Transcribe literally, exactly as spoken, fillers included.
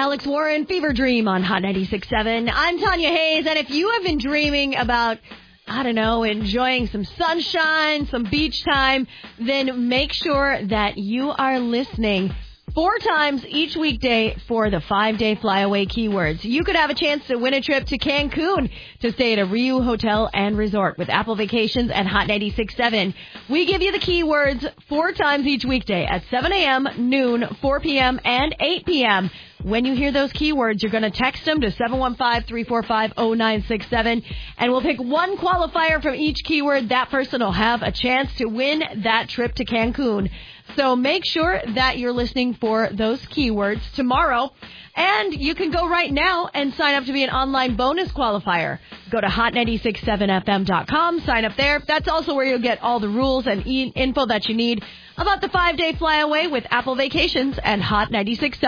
Alex Warren, Fever Dream on Hot ninety-six point seven. I'm Tanya Hayes, and if you have been dreaming about, I don't know, enjoying some sunshine, some beach time, then make sure that you are listening four times each weekday for the five-day flyaway keywords. You could have a chance to win a trip to Cancun to stay at a Riu Hotel and Resort with Apple Vacations and Hot ninety-six point seven. We give you the keywords four times each weekday at seven a.m., noon, four p.m., and eight p.m. When you hear those keywords, you're going to text them to seven one five, three four five, zero nine six seven, and we'll pick one qualifier from each keyword. That person will have a chance to win that trip to Cancun. So make sure that you're listening for those keywords tomorrow. And you can go right now and sign up to be an online bonus qualifier. Go to hot nine six seven f m dot com, sign up there. That's also where you'll get all the rules and e- info that you need about the five-day flyaway with Apple Vacations and Hot ninety-six point seven.